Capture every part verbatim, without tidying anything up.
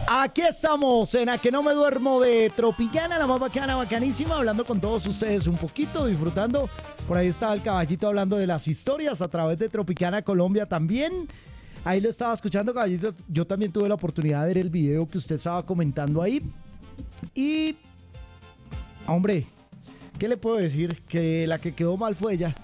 Aquí estamos en A Que No Me Duermo de Tropicana, la más bacana, bacanísima, hablando con todos ustedes un poquito, disfrutando. Por ahí estaba el caballito hablando de las historias a través de Tropicana Colombia también. Ahí lo estaba escuchando, caballito. Yo también tuve la oportunidad de ver el video que usted estaba comentando ahí. Y, hombre, ¿qué le puedo decir? Que la que quedó mal fue ella.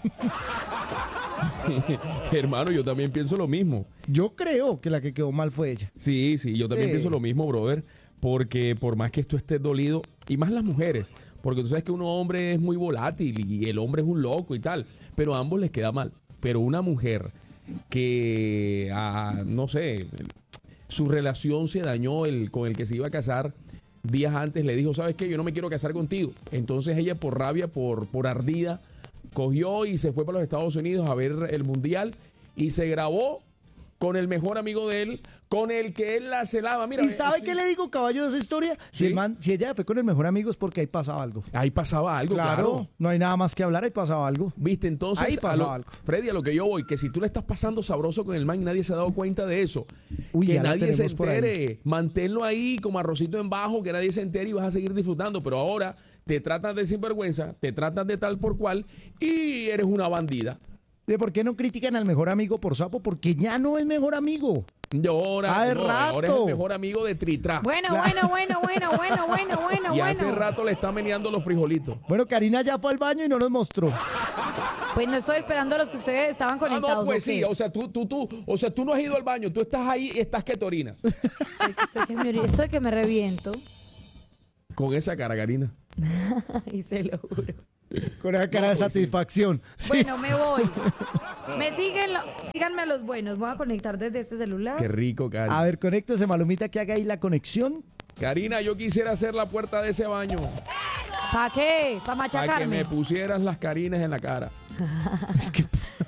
Hermano, yo también pienso lo mismo. Yo creo que la que quedó mal fue ella. Sí, sí, yo también Sí. pienso lo mismo, brother. Porque por más que esto esté dolido, y más las mujeres, porque tú sabes que un hombre es muy volátil y el hombre es un loco y tal, pero a ambos les queda mal. Pero una mujer que, ah, no sé, su relación se dañó el, con el que se iba a casar días antes, le dijo, ¿sabes qué? Yo no me quiero casar contigo. Entonces ella por rabia, por, por ardida, cogió y se fue para los Estados Unidos a ver el mundial y se grabó con el mejor amigo de él, con el que él la celaba. Mira, ¿Y sabe eh, qué le digo, caballo, de esa historia? Si, Sí. el man, si ella fue con el mejor amigo es porque ahí pasaba algo. Ahí pasaba algo, Claro, claro. no hay nada más que hablar, ahí pasaba algo. Viste, entonces, Ahí a pasó lo- algo. Freddy, a lo que yo voy, que si tú le estás pasando sabroso con el man, nadie se ha dado cuenta de eso. Uy, que ya la nadie se tenemos por ahí. entere. Manténlo ahí como arrocito en bajo, que nadie se entere y vas a seguir disfrutando. Pero ahora te tratas de sinvergüenza, te tratas de tal por cual y eres una bandida. ¿De por qué no critican al mejor amigo por sapo? Porque ya no es mejor amigo. Y ahora, Ah, de no, ahora es rato. el mejor amigo de Tritra. Bueno, bueno, bueno, bueno, bueno, bueno, bueno, y hace bueno. rato le está meneando los frijolitos. Bueno, Karina ya fue al baño y no nos mostró. Pues no estoy esperando a los que ustedes estaban Ah, conectados. no, pues ¿o qué? sí, o sea, tú, tú, tú, o sea, tú no has ido al baño, tú estás ahí y estás que te orinas. Estoy, estoy que me, ori- estoy que me reviento. Con esa cara, Karina. Y se lo juro. Con esa cara de satisfacción. Sí. Bueno, me voy. Me siguen, lo- síganme a los buenos. Voy a conectar desde este celular. Qué rico, Karina. A ver, conéctese, Malumita, que haga ahí la conexión. Karina, yo quisiera hacer la puerta de ese baño ¿Para qué? ¿Para para que machacarme? me pusieras las carinas en la cara. Es que...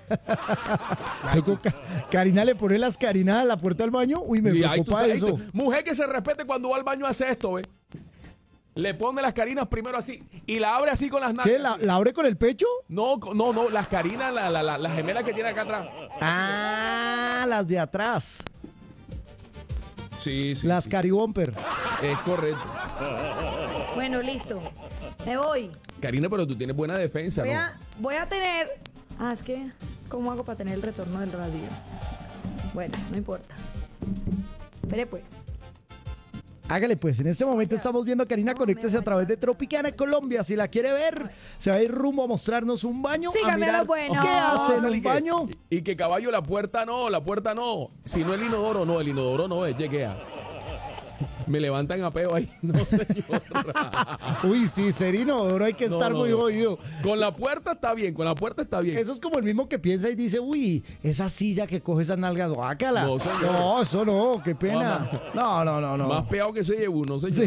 Luego, Ca- Karina le pone las carinas a la puerta del baño. Uy, me Y ahí tú preocupa sabes, eso. tú- mujer que se respete cuando va al baño hace esto, ¿ves? Le pone las carinas primero así y la abre así con las nalgas. ¿Qué? ¿La, la abre con el pecho? No, no, no, las carinas, la, la, la, la gemela que tiene acá atrás. Ah, las de atrás. Sí, sí. Las sí. caribomper. Es correcto. Bueno, listo. Me voy. Karina, pero tú tienes buena defensa, Voy ¿no? a, voy a tener... Ah, es que... ¿Cómo hago para tener el retorno del radio? Bueno, no importa. Espere pues. Hágale pues, en este momento estamos viendo a Karina, No, conéctese me a través de Tropicana Colombia. Si la quiere ver, se va a ir rumbo a mostrarnos un baño. Sígame a mirar los buenos. ¿Qué hace en Salí un que- baño? Y que caballo, la puerta no, la puerta no. Si no el inodoro, no, el inodoro no es, lleguea. Me levantan a peo ahí, no señor. Uy, sí, Serino, ahora hay que No, estar no, muy no. jodido. Con la puerta está bien, con la puerta está bien. Eso es como el mismo que piensa y dice, uy, esa silla que coge esas nalgas, guácala. No, señor. No, eso no, qué pena. No, no, no, no. Más peado que se llevó, no señor.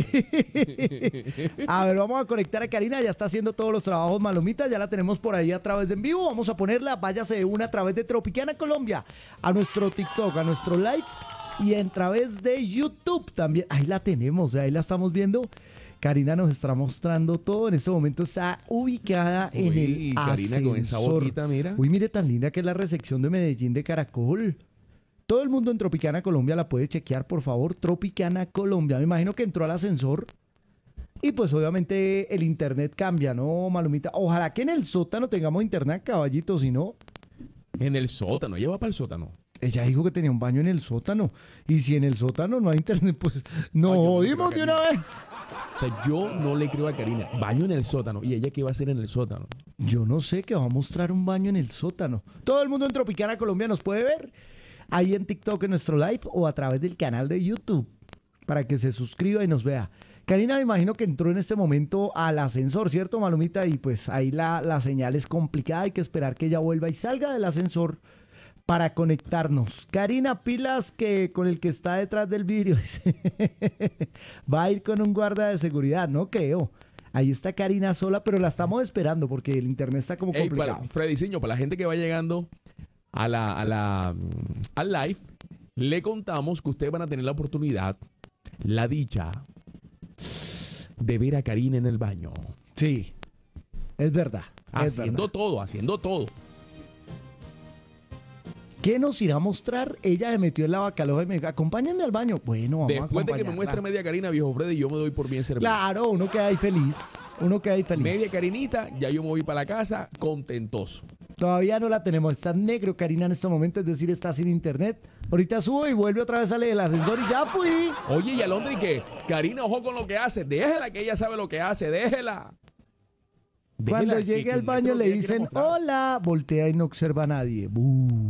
A ver, vamos a conectar a Karina, ya está haciendo todos los trabajos Malomita, ya la tenemos por ahí a través de en vivo, vamos a ponerla, váyase de una a través de Tropicana Colombia, a nuestro TikTok, a nuestro live y a través de YouTube también, ahí la tenemos, ahí la estamos viendo. Karina nos está mostrando todo, en este momento está ubicada en Uy, el Karina, con esa ascensor. boquita, mira. Uy, mire tan linda que es la recepción de Medellín de Caracol. Todo el mundo en Tropicana Colombia la puede chequear, por favor. Tropicana Colombia. Me imagino que entró al ascensor. Y pues obviamente el internet cambia, ¿no, Malumita? Ojalá que en el sótano tengamos internet, caballito, si no. En el sótano, ella va para el sótano. Ella dijo que tenía un baño en el sótano. Y si en el sótano no hay internet, pues nos Ay, yo no jodimos creo de que una vez. O sea, yo no le creo a Karina. Baño en el sótano. ¿Y ella qué va a hacer en el sótano? Yo no sé, que va a mostrar un baño en el sótano. Todo el mundo en Tropicana Colombia nos puede ver ahí en TikTok, en nuestro live o a través del canal de YouTube para que se suscriba y nos vea. Karina, me imagino que entró en este momento al ascensor, ¿cierto, Malumita? Y pues ahí la, la señal es complicada, hay que esperar que ella vuelva y salga del ascensor para conectarnos. Karina, pilas que con el que está detrás del vidrio, dice. Va a ir con un guarda de seguridad, no creo. Ahí está Karina sola, pero la estamos esperando porque el internet está como Ey, complicado. para, Freddyciño, para la gente que va llegando a la, a la, mm, al live, le contamos que ustedes van a tener la oportunidad, la dicha, de ver a Karina en el baño. Sí, es verdad. Es Haciendo verdad. todo, haciendo todo. ¿Qué nos irá a mostrar? Ella se metió en la bacaloja y me dijo, acompáñenme al baño. Bueno, vamos Después a de que me muestre media Karina, viejo Freddy, yo me doy por bien servido. Claro, uno queda ahí feliz. Uno queda ahí feliz. Media Karinita, ya yo me voy para la casa contentoso. Todavía no la tenemos. Está negro, Karina, en este momento. Es decir, está sin internet. Ahorita subo y vuelve otra vez, sale del ascensor y ya fui. Oye, y Alondri, que Karina, ojo con lo que hace. Déjela, que ella sabe lo que hace. Déjela. Cuando Déjela, llegue que- al que baño muestre lo le que ella quiere dicen, mostrar. hola, voltea y no observa a nadie. Buh.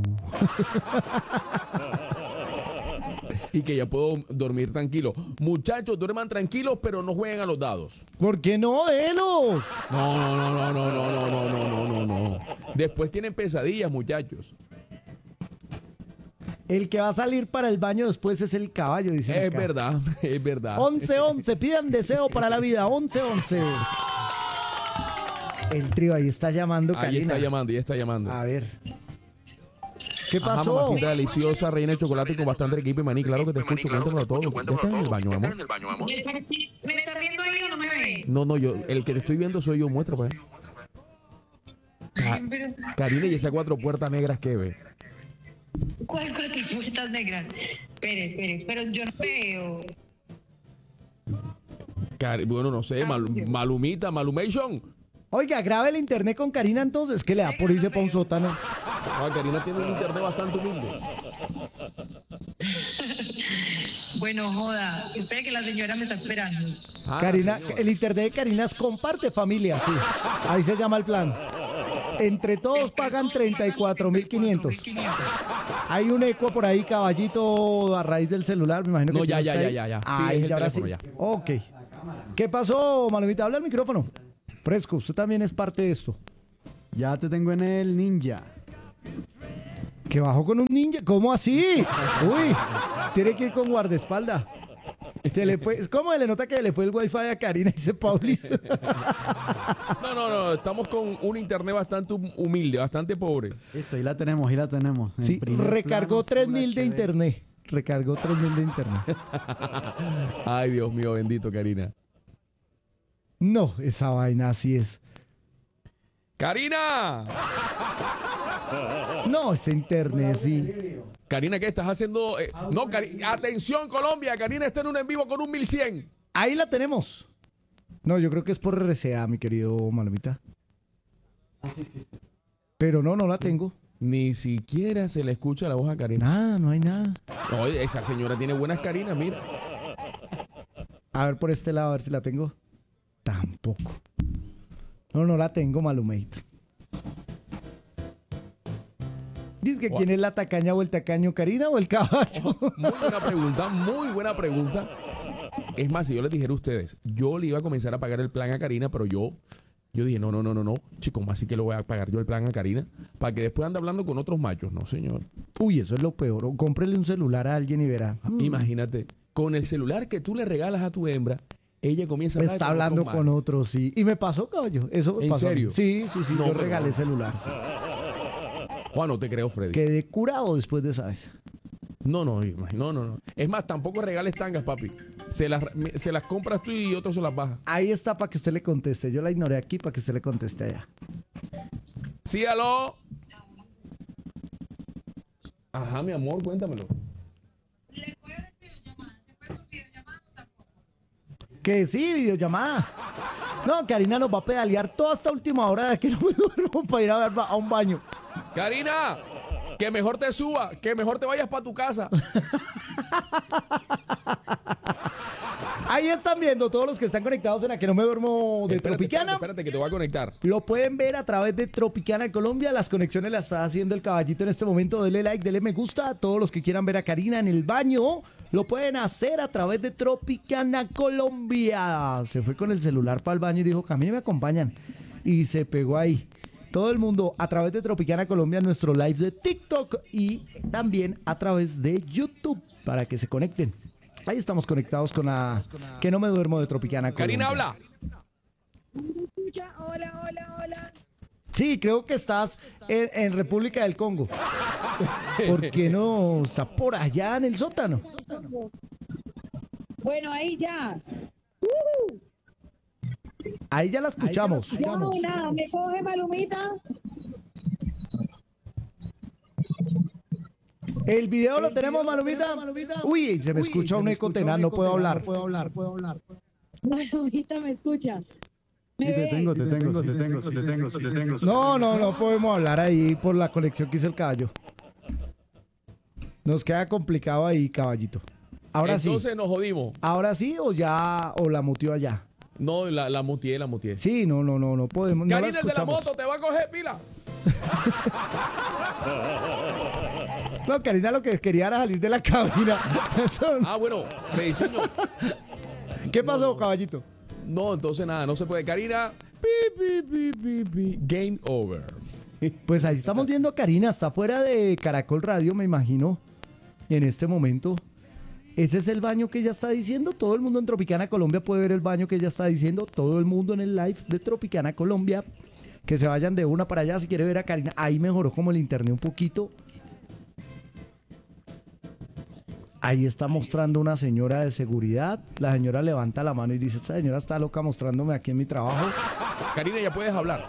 Y que ya puedo dormir tranquilo. Muchachos, duerman tranquilos, pero no jueguen a los dados. ¿Por qué no, Delos? No, no, no, no, no, no, no, no, no, no, no. Después tienen pesadillas, muchachos. El que va a salir para el baño después es el caballo, dicen Es acá. verdad, es verdad. once once, pidan deseo para la vida, once once. El trío ahí está llamando, Ahí Karina. está llamando, ya está llamando. A ver. ¿Qué Ajá, pasó? mamacita deliciosa, reina de chocolate con bastante equipo y maní. Claro que te escucho, cuéntamelo todo. Ya estás en el baño, amor. ¿Me está viendo ahí o no me ve? No, no, yo, el que te estoy viendo soy yo, muestra pues. Ca- Pero, Karina, y esas cuatro puertas negras que ve. ¿cuál cuatro puertas negras? Espere, espere, pero yo no veo. Cari- bueno, no sé, Mal- Malumita, Malumation. Oiga, grabe el internet con Karina entonces, que le da por irse para un sótano. Ah, Karina tiene un internet bastante humilde. Bueno, joda, espere que la señora me está esperando. Ah, Karina, señora. el internet de Karina es comparte familia, sí. Ahí se llama el plan. Entre todos pagan treinta y cuatro mil quinientos. Hay un eco por ahí, caballito, a raíz del celular, me imagino que No, ya, tiene ya, usted ya, ahí. ya, ya. Sí, Ahí, es el ya, ahora sí. teléfono, ya. Ok. ¿Qué pasó, Malumita? Habla al micrófono. Fresco, usted también es parte de esto. Ya te tengo en el ninja. ¿Que bajó con un ninja? ¿Cómo así? Uy, tiene que ir con guardaespaldas. Se le fue- ¿Cómo le nota que le fue el wifi a Karina? Dice Paulis. No, no, no, estamos con un internet bastante hum- humilde, bastante pobre. Listo, ahí la tenemos, ahí la tenemos. En Sí, primer recargó plano, tres Full mil de H D. internet. Recargó tres mil de internet. Ay, Dios mío, bendito, Karina. No, esa vaina así es. ¡Karina! No, ese internet sí. Karina, ¿qué estás haciendo? Eh, no, Cari- atención, Colombia. Karina está en un en vivo con un mil cien. Ahí la tenemos. No, yo creo que es por R C A, mi querido Malomita. Pero no, no la tengo. Ni siquiera se le escucha la voz a Karina. Nada, no hay nada. Oye, esa señora tiene buenas Karinas, mira. A ver por este lado, a ver si la tengo. Tampoco. No, no la tengo, Malumeito. Dice que quién es la tacaña o el tacaño, Karina o el caballo. Muy buena pregunta, muy buena pregunta. Es más, si yo les dijera a ustedes, yo le iba a comenzar a pagar el plan a Karina, pero yo, yo dije, no, no, no, no, no, chico, ¿cómo así que lo voy a pagar yo el plan a Karina? Para que después ande hablando con otros machos. No, señor. Uy, eso es lo peor. O cómprele un celular a alguien y verá. Mm, Imagínate, con el celular que tú le regalas a tu hembra, ella comienza a hablar Está con hablando otros con machos. otros, sí. Y me pasó, caballo. Eso me ¿En pasó. a mí. serio? Sí, sí, sí. No, yo pero- regalé celular. sí. Juan, no te creo, Freddy. Quedé curado después de esa vez. No, no, imag- no, no, no. Es más, tampoco regales tangas, papi. Se las, se las compras tú y otros se las baja. Ahí está para que usted le conteste. Yo la ignoré aquí para que usted le conteste allá. Sí, aló. Ajá, mi amor, cuéntamelo. Que sí, videollamada. No, Karina nos va a pedalear toda esta última hora de que no me duermo para ir a, ver, a un baño. Karina, que mejor te suba, que mejor te vayas para tu casa. Ahí están viendo todos los que están conectados en la que no me duermo de Espérate, Tropicana. Espérate, espérate, que te voy a conectar. Lo pueden ver a través de Tropicana Colombia. Las conexiones las está haciendo el caballito en este momento. Dele like, dele me gusta. Todos los que quieran ver a Karina en el baño lo pueden hacer a través de Tropicana Colombia. Se fue con el celular para el baño y dijo, que a mí me acompañan. Y se pegó ahí. Todo el mundo a través de Tropicana Colombia, nuestro live de TikTok y también a través de YouTube para que se conecten. Ahí estamos conectados con la que no me duermo de Tropicana Colombia. Karina, habla. Hola, hola, hola. Sí, creo que estás en, en República del Congo. ¿Por qué no está por allá en el sótano? Bueno, ahí ya. Ahí ya la escuchamos. Ya una, me coge Malumita. El video lo tenemos, Malumita. Uy, se me escucha un eco tenaz, no puedo hablar. Malumita, ¿me escuchas? Sí, te tengo, te tengo, te tengo, te tengo, te tengo. No, no, no podemos hablar ahí por la conexión que hizo el caballo. Nos queda complicado ahí, caballito. Ahora sí. Entonces nos jodimos. Ahora sí o ya, o la mutió allá. No, la, la muteé, la muteé. Sí, no, no, no, no podemos. No la Karina, el de la escuchamos. moto, te va a coger pila. No, Karina lo que quería era salir de la cabina. Eso- Ah, bueno, rediseño. ¿Qué pasó, no, no. caballito? No, entonces nada, no se puede. Karina, pi, pi, pi, pi, pi. Game over. Pues ahí estamos viendo a Karina, está fuera de Caracol Radio, me imagino, en este momento. Ese es el baño que ella está diciendo. Todo el mundo en Tropicana Colombia puede ver el baño que ella está diciendo. Todo el mundo en el live de Tropicana Colombia. Que se vayan de una para allá si quiere ver a Karina. Ahí mejoró como el internet un poquito. Ahí está mostrando una señora de seguridad. La señora levanta la mano y dice, esta señora está loca mostrándome aquí en mi trabajo. Karina, ya puedes hablar.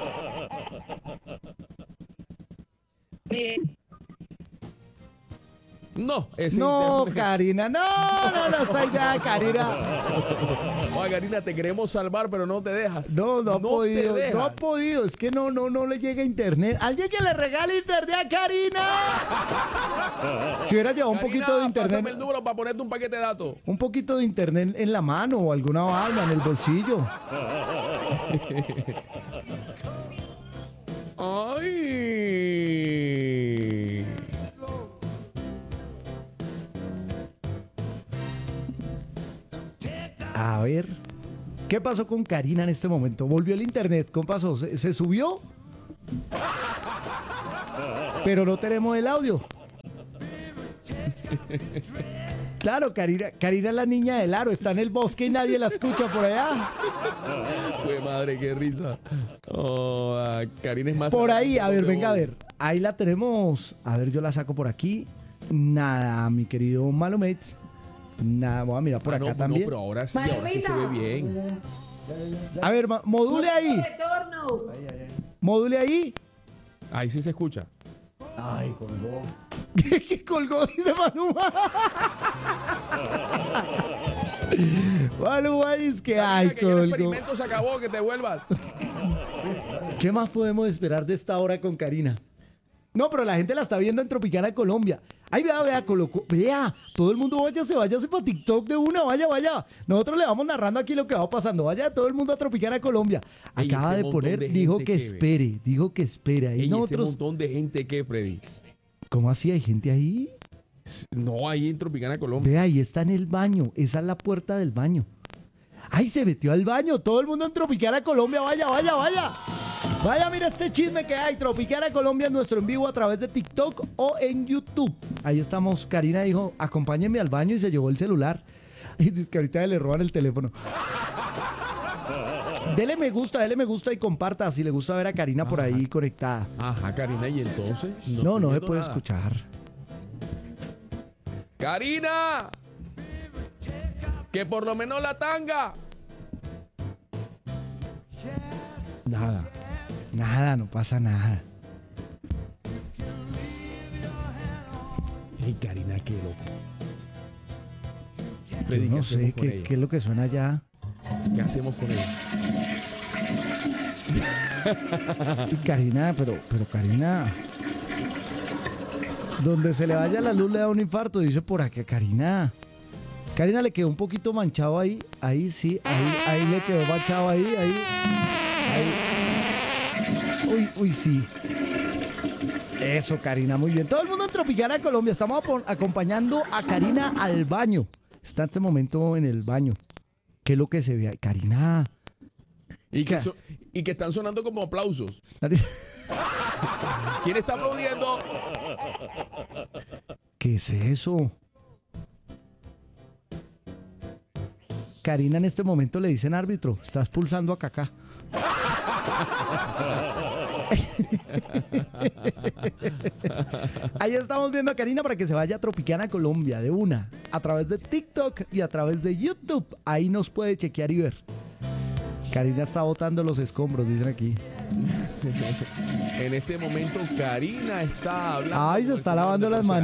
No, ese No, internet- Karina, no, no, no, soy ya, Karina. Oye, Karina, te queremos salvar, pero no te dejas. No, no ha te podido, dejas. no ha podido, es que no, no, no le llega internet. Alguien que le regale internet a Karina. Si hubiera llevado un Karina, poquito de pásame internet, el número para ponerte un paquete de datos. un poquito de internet en la mano o alguna vaina en el bolsillo. Ay. A ver, ¿qué pasó con Karina en este momento? ¿Volvió el internet? ¿Cómo pasó? ¿Se, se subió? Pero no tenemos el audio. Claro, Karina, Karina es la niña del aro, está en el bosque y nadie la escucha por allá. Fue madre, qué risa. Oh, ah, Karina es más. Por ahí, a ver, venga a ver. Ahí la tenemos. A ver, yo la saco por aquí. Nada, mi querido Malomets. Nada, voy a mirar por Ah, acá no, también. No, pero ahora sí, ahora sí se ve bien. A ver, ma- module ahí. Retorno. Module ahí. Ahí sí se escucha. Ay, colgó. ¿Qué, qué colgó? Dice Maluma. Maluma dice que ay, Karina, que ya el colgó. experimento se acabó, que te vuelvas. ¿Qué más podemos esperar de esta hora con Karina? No, pero la gente la está viendo en Tropicana Colombia. Ay, vea, vea, colocó. Vea, todo el mundo váyase, váyase para TikTok de una, vaya, vaya. Nosotros le vamos narrando aquí lo que va pasando. Vaya todo el mundo a Tropicana Colombia. Ey, Acaba ese de montón poner, de dijo gente que que ve. espere, dijo que espere. Ahí Ey, ese nosotros. montón de gente que, Freddy. ¿Cómo así? ¿Hay gente ahí? No, ahí en Tropicana Colombia. Vea, ahí está en el baño. Esa es la puerta del baño. ¡Ay, se metió al baño! Todo el mundo en Tropicana Colombia. ¡Vaya, vaya, vaya! Vaya, mira este chisme que hay. Tropicana Colombia en nuestro en vivo a través de TikTok o en YouTube. Ahí estamos. Karina dijo, acompáñenme al baño y se llevó el celular. Y dice que ahorita le roban el teléfono. Dele me gusta, dele me gusta y comparta si le gusta ver a Karina por ahí conectada. Ajá, Karina, ¿y entonces? No, no, estoy se viendo puede nada. escuchar. ¡Karina! ¡Que por lo menos la tanga! Nada. Nada, no pasa nada. Ey, Karina, qué loco. Yo Freddy, ¿qué no hacemos sé con qué, ella? qué es lo que suena allá. ¿Qué hacemos con ella? Y Karina, pero, pero Karina. Donde se le vaya la luz le da un infarto, dice por aquí Karina. Karina le quedó un poquito manchado ahí, ahí sí, ahí, ahí le quedó manchado ahí, ahí, ahí. Uy, uy, sí. Eso, Karina, muy bien. Todo el mundo en Tropicana Colombia, estamos apo- acompañando a Karina al baño. Está en este momento en el baño. ¿Qué es lo que se ve ahí? Karina. Y que, ¿Qué? so- y que están sonando como aplausos. ¿Quién está aplaudiendo? ¿Qué es eso? Karina en este momento le dicen árbitro, estás pulsando a Kaká. Ahí estamos viendo a Karina para que se vaya a Tropicana Colombia de una, a través de TikTok y a través de YouTube. Ahí nos puede chequear y ver. Karina está botando los escombros, dicen aquí. En este momento, Karina está hablando. Ay, se con el está señor lavando de las porcelana.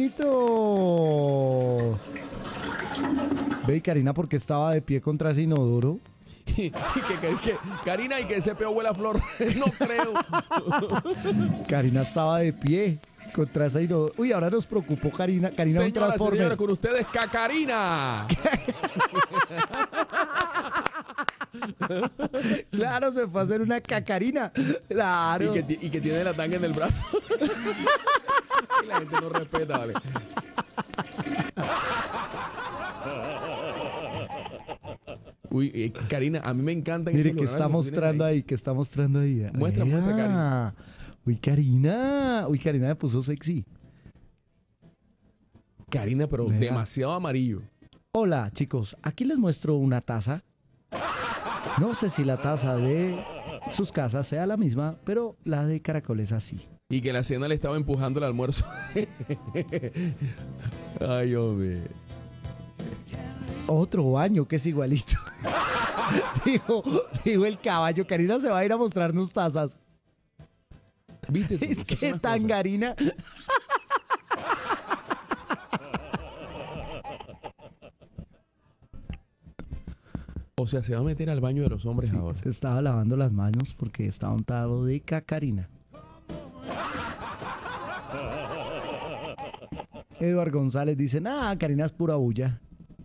manitos. Ve, y Karina, ¿por qué estaba de pie contra ese inodoro? Y, y que, que- que- Karina, y que ese peo huele a flor. No creo. Karina estaba de pie contra ese inodoro. Uy, ahora nos preocupó Karina. Karina, un Señoras y transformer. señores, con ustedes, Cacarina. Claro, se fue a hacer una cacarina. Claro. Y que, ti- y que tiene la tanga en el brazo. Y la gente no respeta, vale. Uy, eh, Karina, a mí me encantan Mire, esos que lugares está que tienes mostrando ahí, que está mostrando ahí. Muestra, Ay, muestra, ah. Karina. Uy, Karina. Uy, Karina me puso sexy. Karina, pero Vea. demasiado amarillo. Hola, chicos. Aquí les muestro una taza. No sé si la taza de sus casas sea la misma, pero la de Caracol es así. Y que la cena le estaba empujando el almuerzo. Ay, hombre. Otro baño que es igualito. dijo, dijo el caballo. Karina se va a ir a mostrarnos tazas. ¿Viste tú? Es Esas que son las cosas. tangarina. O sea, se va a meter al baño de los hombres ahora. Se estaba lavando las manos porque estaba untado de cacarina. Eduard González dice, nah, Karina es pura bulla.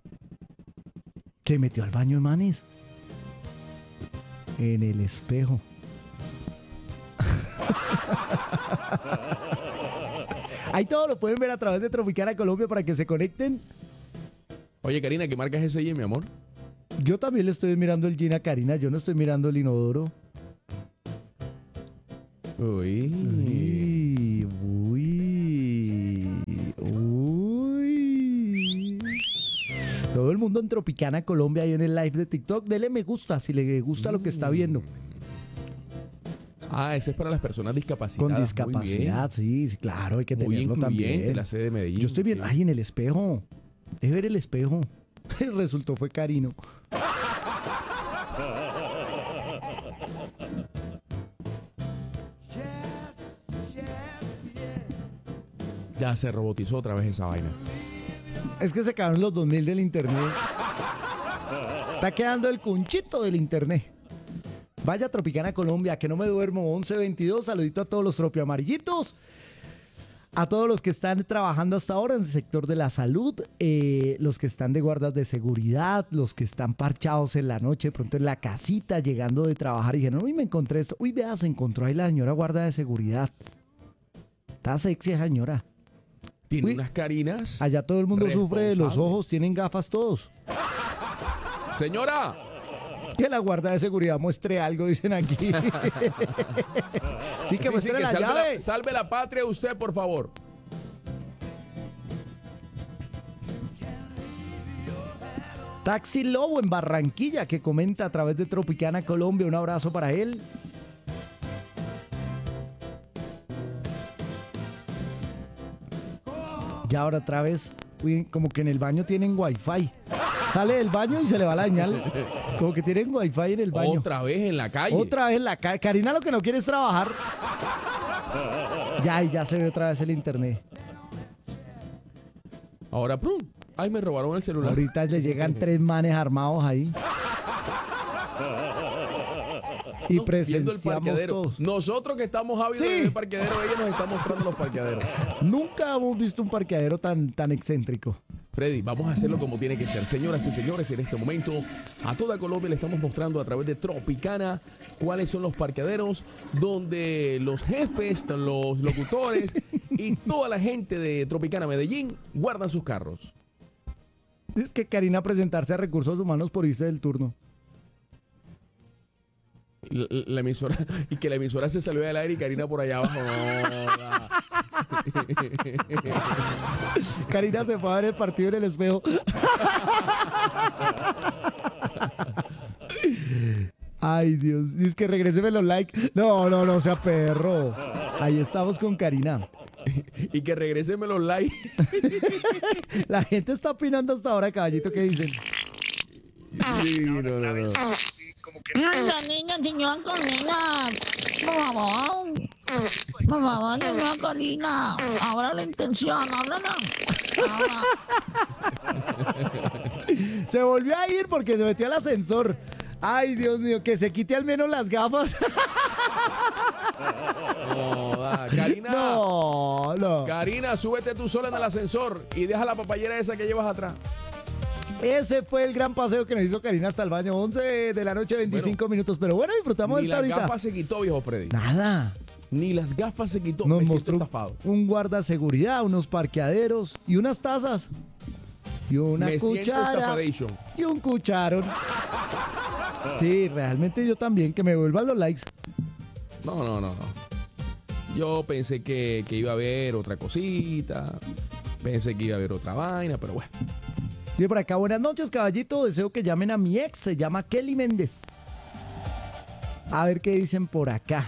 Se metió al baño, manes. En el espejo. Ahí todo lo pueden ver a través de Tropicana Colombia para que se conecten. Oye, Karina, ¿qué marca es ese jean, mi amor? Yo también le estoy mirando el jean a Karina, yo no estoy mirando el inodoro. Uy. Uy, uy, uy. Todo el mundo en Tropicana Colombia y en el live de TikTok, dele me gusta si le gusta lo que está viendo. Ah, ese es para las personas discapacitadas. Con discapacidad, sí, sí, claro, hay que Muy bien. Muy tenerlo incluyente, también. la sede de Medellín. Yo estoy viendo, Sí. ay, en el espejo. Debe ver el espejo. Resultó fue Karino. Ya se robotizó otra vez esa vaina. Es que se acabaron los dos mil del internet. Está quedando el cunchito del internet. Vaya Tropicana Colombia, que no me duermo. once veintidós, saludito a todos los tropiamarillitos. A todos los que están trabajando hasta ahora en el sector de la salud, eh, los que están de guardas de seguridad, los que están parchados en la noche, de pronto en la casita, llegando de trabajar y dijeron, uy, me encontré esto. Uy, vea, se encontró ahí la señora guarda de seguridad. Está sexy esa señora. Tiene Uy. unas Carinas. Allá todo el mundo sufre de los Responsable. ojos, tienen gafas todos. Señora, Que la guarda de seguridad muestre algo, dicen aquí. sí, que sí, sí, muestre que la salve, llave. la, salve la patria usted, por favor. Taxi Lobo en Barranquilla, que comenta a través de Tropicana Colombia. Un abrazo para él. Ya ahora otra vez, uy, como que en el baño tienen wifi. Sale del baño y se le va la señal. Como que tienen wifi en el baño. Otra vez en la calle. Otra vez la ca- Karina lo que no quiere es trabajar. Ya, y ya se ve otra vez el internet. Ahora, prum. Ay, me robaron el celular. Ahorita le llegan tres manes armados ahí. Y Viendo el presenciamos parqueadero. todos. Nosotros que estamos ávidos Sí. de ver el parqueadero, ella nos está mostrando los parqueaderos. Nunca hemos visto un parqueadero tan, tan excéntrico. Freddy, vamos a hacerlo como tiene que ser. Señoras y señores, en este momento a toda Colombia le estamos mostrando a través de Tropicana cuáles son los parqueaderos donde los jefes, los locutores y toda la gente de Tropicana Medellín guardan sus carros. Es que Karina presentarse a recursos humanos por irse del turno. La, la emisora, y que la emisora se salió del aire y Karina por allá abajo. No, Karina se fue a ver el partido en el espejo. Ay, Dios. Dice que regréseme los likes. No, no, no, sea perro. Ahí estamos con Karina. y que regréseme los likes. La gente está opinando hasta ahora, caballito. ¿Qué dicen? Sí, no, no, no. Ay, la niña, señor, conmigo. Por favor. Mamá, mándame a Karina. Ahora la intención, háblala. Ahora. Se volvió a ir porque se metió al ascensor. Ay, Dios mío, que se quite al menos las gafas. No, da. Karina. No, no. Karina, súbete tú sola en el ascensor y deja la papayera esa que llevas atrás. Ese fue el gran paseo que nos hizo Karina hasta el baño. once de la noche, veinticinco minutos. Pero bueno, disfrutamos Ni esta las ahorita. gafas se quitó, viejo Freddy. Nada. Ni las gafas se quitó. Nos Me siento mostró estafado. un guarda seguridad, unos parqueaderos y unas tazas. Y una Me siento cuchara. estafadation. Y un cucharón. Sí, realmente yo también, que me vuelvan los likes. No, no, no, no. Yo pensé que, que iba a haber otra cosita. Pensé que iba a haber otra vaina, pero bueno. Y por acá, buenas noches, caballito. Deseo que llamen a mi ex. Se llama Kelly Méndez. A ver qué dicen por acá.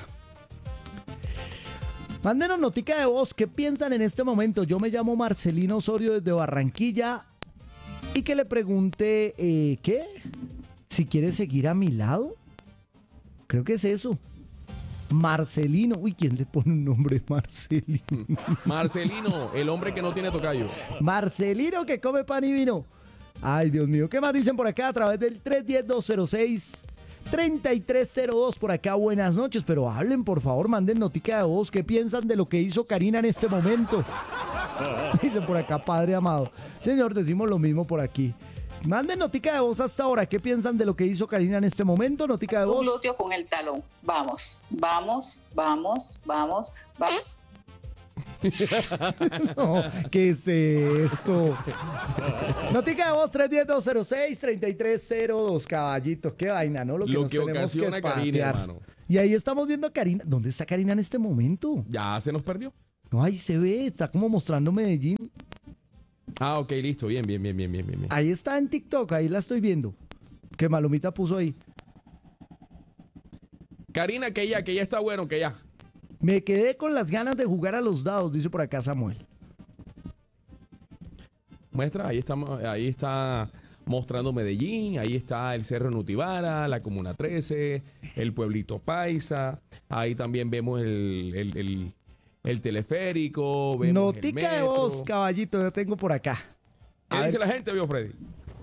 Mándenos notica de voz. ¿Qué piensan en este momento? Yo me llamo Marcelino Osorio desde Barranquilla. Y que le pregunte, eh, ¿qué? Si quiere seguir a mi lado. Creo que es eso. Marcelino. Uy, ¿quién le pone un nombre Marcelino? Marcelino, el hombre que no tiene tocayo. Marcelino que come pan y vino. Ay, Dios mío. ¿Qué más dicen por acá a través del tres uno cero, dos cero seis, tres tres cero dos? Por acá, buenas noches. Pero hablen, por favor, manden notica de voz. ¿Qué piensan de lo que hizo Karina en este momento? Dicen por acá, padre amado. Señor, decimos lo mismo por aquí. Manden notica de voz hasta ahora. ¿Qué piensan de lo que hizo Karina en este momento? Notica de Tu voz. glúteo con el talón. Vamos, vamos, vamos, vamos, vamos. No, ¿qué es esto? Notica de voz tres uno cero, dos cero seis, tres tres cero dos. Caballito, qué vaina, ¿no? Lo que Lo nos que tenemos ocasiona que Karina, patear. hermano. Y ahí estamos viendo a Karina. ¿Dónde está Karina en este momento? Ya se nos perdió. No, ahí se ve, está como mostrando Medellín. Ah, ok, listo. Bien, bien, bien, bien, bien, bien. Ahí está en TikTok, ahí la estoy viendo. Que Malomita puso ahí. Karina, que ya, que ya está bueno, que ya. Me quedé con las ganas de jugar a los dados, dice por acá Samuel. Muestra, ahí está, ahí está mostrando Medellín, ahí está el Cerro Nutibara, la Comuna trece, el Pueblito Paisa, ahí también vemos el, el, el, el teleférico, vemos Notica el de metro. voz, caballito, yo tengo por acá. ¿Qué A dice ver. la gente, vio Freddy?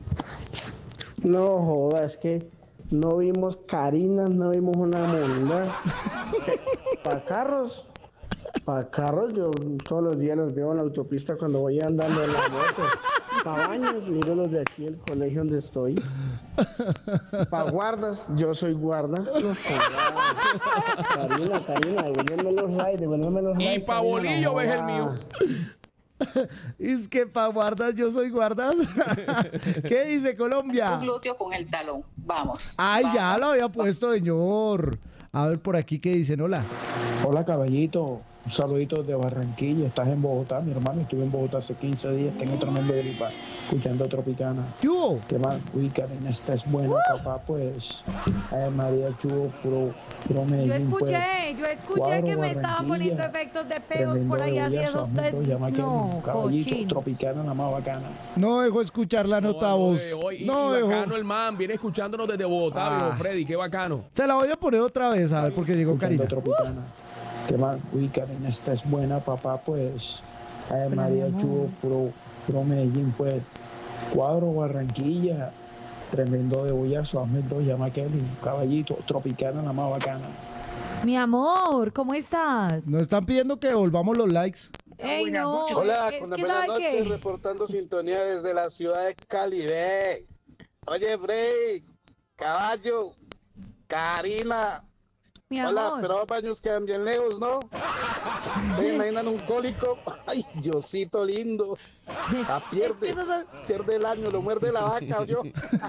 No joda, es que no vimos Karina, no vimos una monda. Para carros, para carros, yo todos los días los veo en la autopista cuando voy andando en la moto. Para baños, miro los de aquí, el colegio donde estoy. Para guardas, yo soy guarda. No joda. Karina, Karina, devuélveme los likes, devuélveme los Y likes. pa' Karina, bolillo no ves el joda. mío. Es que pa' guardas, yo soy guardas. ¿Qué dice Tu Colombia? glúteo con el talón. Vamos. Ay, vamos. ya lo había puesto, señor. A ver por aquí qué dicen, hola. Hola caballito, un saludito desde Barranquilla, estás en Bogotá, mi hermano, estuve en Bogotá hace quince días, tengo tremendo gripa, escuchando Tropicana. ¿Qué hubo? ¿Qué más? Uy, Karina, esta es buena, papá, pues, ay, María Chubo, pro, pro Medellín, Yo escuché, pues. yo escuché Cuadro, que me estaban Barranquilla, poniendo efectos de peos tremendo por ahí, así bebullazo, eso usted. amigo, llama que No, caballito, cochino. Tropicana, la más bacana. No dejó escuchar la nota No, voz. no, hoy- y- No y dejó. bacano el man, viene escuchándonos desde Bogotá, Ah. viejo Freddy, qué bacano. Se la voy a poner otra vez, a ver, porque llegó Escuchando Karina. Tropicana. ¿Qué más? Uy, Karina, esta es buena, papá, pues. Ay, Pero, María mi amor. Chubo, pro, pro Medellín, pues. Cuadro, Barranquilla, tremendo bebullazo, hazme dos, llama a Kelly, caballito, Tropicana, la más bacana. Mi amor, ¿cómo estás? Nos están pidiendo que devolvamos los likes. Ey, no, Hola, es con que buenas ¿sabe noches, qué? reportando sintonía desde la ciudad de Cali. Ve. Oye, Frey, caballo, Karina. Mi Hola, amor. pero los baños quedan bien lejos, ¿no? ¿Se imaginan un cólico? Ay, Diosito lindo. La Es que pierde, esos son- pierde el año, lo muerde la vaca, yo.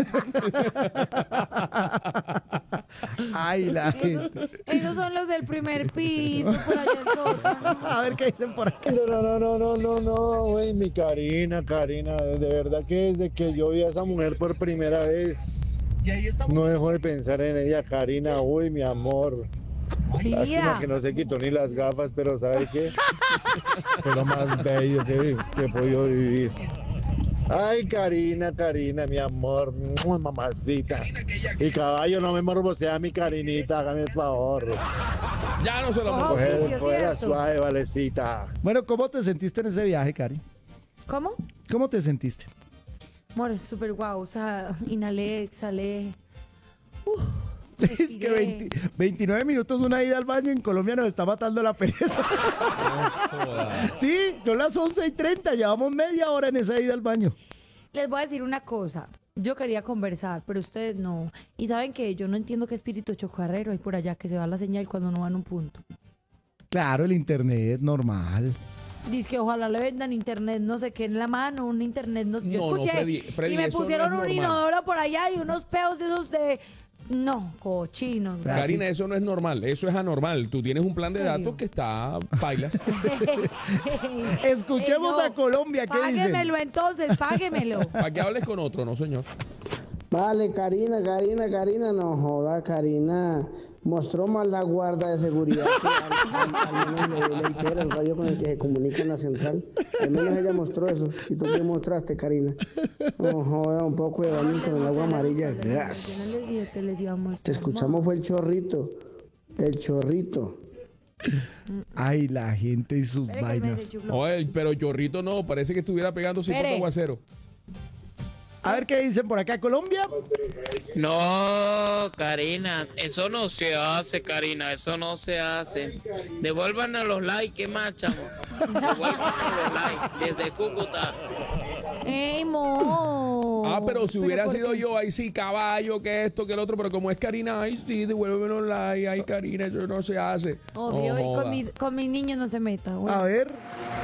Ay, la Esos, gente. esos son los del primer piso, por allá el sótano. A ver qué dicen por acá. No, no, no, no, no, no, güey, mi Karina, Karina, de verdad que desde que yo vi a esa mujer por primera vez, no dejo de pensar en ella, Karina, uy, mi amor. Lástima Mira, que no se quitó ni las gafas, pero ¿sabe qué? Fue lo más bello que, que he podido vivir. Ay, Karina, Karina, mi amor, ¡mua, mamacita! Y caballo, no me morbosea mi Karinita, hágame el favor. Ya no se lo Ojo, puedo. sí, sí, Coger, es coger la cierto. suave, valecita. Bueno, ¿cómo te sentiste en ese viaje, Cari? ¿Cómo? ¿Cómo te sentiste? Amor, súper guau. O sea, inhalé, exhalé. Es que Respiré. veinte veintinueve minutos una ida al baño en Colombia nos está matando la pereza. Sí, son las once y treinta, llevamos media hora en esa ida al baño. Les voy a decir una cosa. Yo quería conversar, pero ustedes no. Y saben que yo no entiendo qué espíritu chocarrero hay por allá que se va la señal cuando no va en un punto. Claro, el internet, normal. Dice que ojalá le vendan internet, no sé qué en la mano, un internet, no sé. Yo No, no, escuché Freddy, Freddy, y me eso no pusieron es un normal. inodoro por allá y unos peos de esos de... No, cochinos. Así- Karina, eso no es normal, eso es anormal. Tú tienes un plan de ¿En serio? datos que está paila. Escuchemos Ey, a Colombia, ¿qué dicen? Páguemelo entonces, páguemelo. Para que hables con otro, no señor. Vale, Karina, Karina, Karina, no joda, Karina. Mostró más la guarda de seguridad que al, al, al menos le, le, que era el radio con el que se comunica en la central. Al menos ella mostró eso. ¿Y tú qué mostraste, Karina? No joda, un poco de baño con el agua amarilla. Yo Gas. no les dije que les iba a mostrar. Te escuchamos fue el chorrito. El chorrito. Ay, la gente y sus Espere que me vainas. deschufló. Oye, pero Chorrito no, parece que estuviera pegando cincuenta Espere. aguacero. A ver qué dicen por acá, Colombia. No, Karina, eso no se hace, Karina, eso no se hace. Devuélvanos los likes, ¿qué más, chamo? Devuélvanos los likes desde Cúcuta. ¡Ey, mo! Ah, pero si hubiera ¿por sido qué? yo, ahí sí, caballo, que esto, que el otro, pero como es Karina, ay sí, devuélveme los likes, ay Karina, eso no se hace. Obvio, No y con joda. mis, con mis niños no se meta. Bueno. A ver.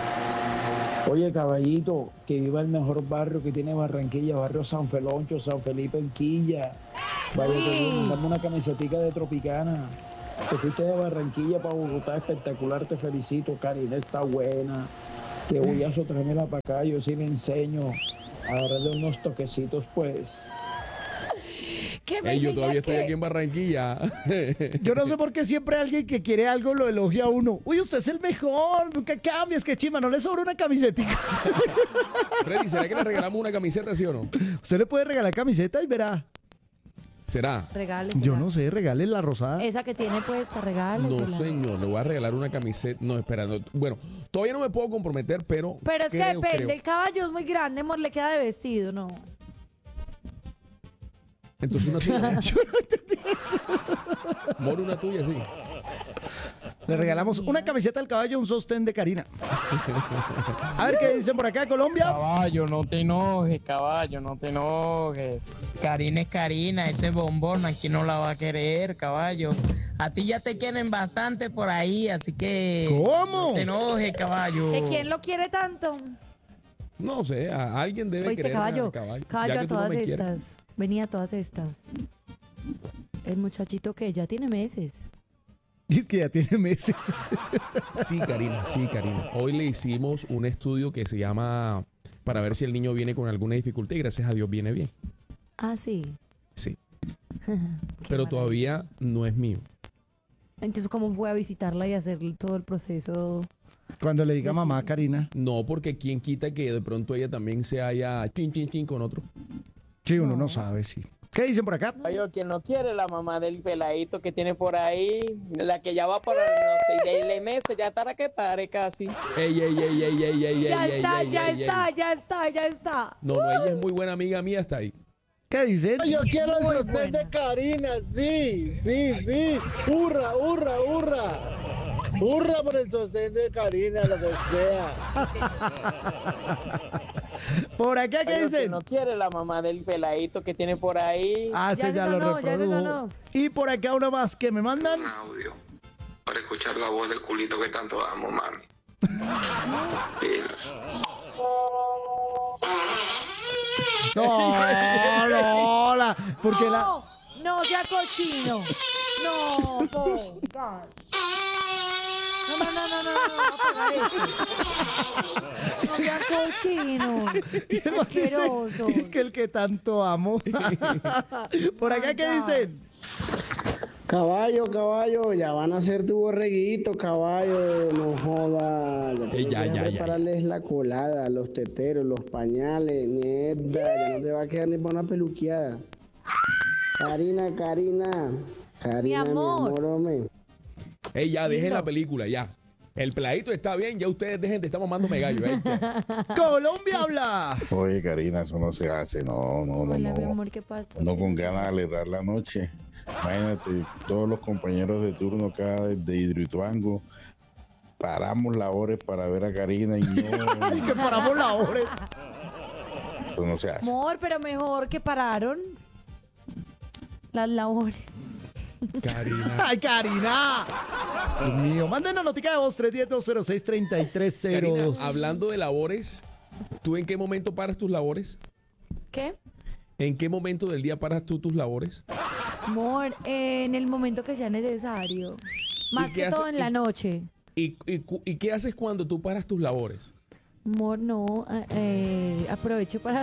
Oye, caballito, que viva el mejor barrio que tiene Barranquilla, barrio San Feloncho, San Felipe, en Quilla. Vaya, Uy. te mandamos una camisetica de Tropicana. Te fuiste de Barranquilla para Bogotá, espectacular, te felicito. Karina está buena. Que bullazo, tráemela para acá, yo sí le enseño a darle unos toquecitos, pues. ¿Qué me Ey, yo enseña todavía estoy qué? aquí en Barranquilla. Yo no sé por qué siempre alguien que quiere algo lo elogia a uno. Uy, usted es el mejor, nunca cambias, que chima, no le sobra una camisetica. Freddy, ¿será que le regalamos una camiseta, sí o no? Usted le puede regalar camiseta y verá. ¿Será? Regálesela. Yo no sé, regale la rosada. Esa que tiene puesta, regálesela. No, señor, le voy a regalar una camiseta. No, espera, no. Bueno, todavía no me puedo comprometer, pero. Pero es que creo, depende, creo. el caballo es muy grande, amor, le queda de vestido, ¿no? Entonces una tuya. Yo no entendí. Moro, una tuya, sí. Le regalamos una camiseta al caballo, un sostén de Karina. A ver qué dicen por acá, Colombia. Caballo, no te enojes, caballo, no te enojes. Karina es Karina, ese bombón, aquí no la va a querer, caballo. A ti ya te quieren bastante por ahí, así que... ¿Cómo? No te enojes, caballo. ¿Que quién lo quiere tanto? No sé, a alguien debe Oíste, querer caballo, al caballo. caballo Ya a que tú no todas me quieres. estas. Venía a todas estas. El muchachito que ya tiene meses. Es que ya tiene meses. Sí, Karina, sí, Karina. Hoy le hicimos un estudio que se llama para ver si el niño viene con alguna dificultad y gracias a Dios viene bien. Ah, sí. Sí. Qué Pero maravilla. todavía no es mío. Entonces, ¿cómo voy a visitarla y hacer todo el proceso? Cuando le diga mamá a Karina. No, porque quién quita que de pronto ella también se haya chin, chin, chin con otro. Sí, uno no sabe, sí. ¿Qué dicen por acá? Caballo, quien no quiere la mamá del peladito que tiene por ahí, la que ya va por, no sé, de le meses, ya estará que pare casi. Ey, ey, ey, ey, ey, ey, Ya ey, está, ey, ya ey, está, ey. ya está, ya está. No, no, ella es muy buena amiga mía, está ahí. ¿Qué dicen? Yo quiero el Muy sostén buena. de Karina, sí, sí, sí. Hurra, hurra, hurra. Hurra por el sostén de Karina, lo que sea. Por acá, ¿qué Caballo, quien dicen? no quiere la mamá del peladito que tiene por ahí. Ah, Ya ese se ya lo sonó, ya se reprodujo. sonó. Y por acá una más que me mandan. audio para escuchar la voz del culito que tanto amo, mami. Pilas. No, no, la, porque la... No, no sea cochino. No, por God. No, no, no, no, no, no, no, apagar eso. No sea cochino. Y además dice, Asqueroso. es que el que tanto amo. Por acá, ¿qué God. dicen? Caballo, caballo, ya van a hacer tu borreguito, caballo, no jodas. Ya Eh, tienes ya, que ya, ya. prepararles la colada, los teteros, los pañales, mierda, ya no te va a quedar ni para una peluqueada. Karina, Karina, Karina, mi amor. amor, hombre. Ey, ya, dejen Lindo. la película, ya. El peladito está bien, ya ustedes dejen de estar mamándome gallo. ¿eh? Colombia habla. Oye, Karina, eso no se hace, no, no, no, Hola, mi no. amor, ¿qué pasa? No con ganas de alegrar la noche. Imagínate, todos los compañeros de turno acá de Hidroituango paramos labores para ver a Karina y no, Y que paramos la hora. eso no se hace. Amor, pero mejor que pararon las labores. Karina. ¡Ay, Karina! Dios mío, manden la notica de voz tres uno cero, dos cero seis, tres tres cero Karina, dos. hablando de labores, ¿tú en qué momento paras tus labores? ¿Qué? ¿En qué momento del día paras tú tus labores? Amor, eh, en el momento que sea necesario. Más qué que hace- todo en la y- noche. ¿Y, y, cu- y qué haces cuando tú paras tus labores? Amor, no. eh, eh, aprovecho para...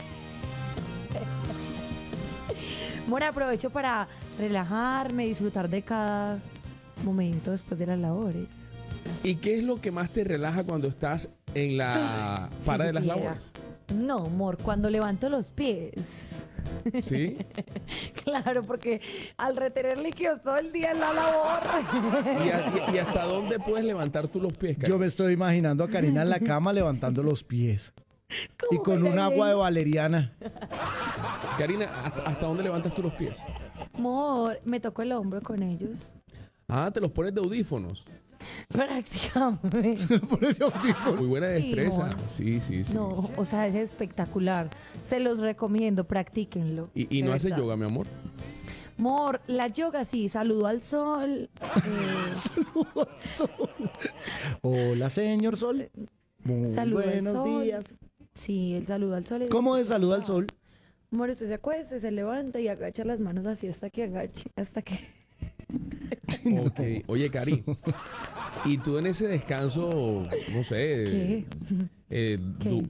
Amor, aprovecho para relajarme, disfrutar de cada momento después de las labores. ¿Y qué es lo que más te relaja cuando estás en la Si para de las supiera. labores? No, amor, cuando levanto los pies. ¿Sí? Claro, porque al retener líquidos todo el día en la labor. ¿Y, a- y- y hasta dónde puedes levantar tú los pies, Karina? Yo me estoy imaginando a Karina en la cama levantando los pies. Y ¿Cómo con me un la agua de leí? valeriana. Karina, ¿hasta, hasta dónde levantas tú los pies? Amor, me tocó el hombro con ellos. Ah, te los pones de audífonos. Prácticamente. Muy buena Sí, destreza. amor. Sí, sí, sí. No, o sea, es espectacular. Se los recomiendo, practíquenlo. ¿Y, y de no haces verdad. yoga, mi amor? Amor, la yoga sí, saludo al sol. eh, Saludo al sol. Hola, señor sol. Muy saludo al buenos sol. días. Sí, el saludo al sol. es ¿Cómo de saludo al sol? Amor, usted se acuesta, se levanta y agacha las manos así hasta que agache, hasta que... Ok. Oye, Cari, ¿y tú en ese descanso, no sé, ¿Qué? eh, ¿Qué? du-